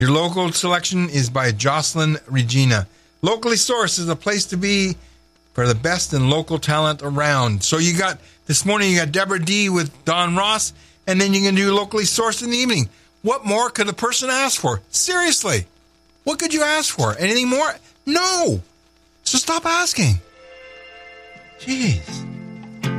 Your local selection is by Jocelyn Regina. Locally Sourced is a place to be for the best in local talent around. So you got, this morning you got Deborah D with Don Ross, and then you can do Locally Sourced in the evening. What more could a person ask for? Seriously. What could you ask for? Anything more? No. So stop asking. Jeez.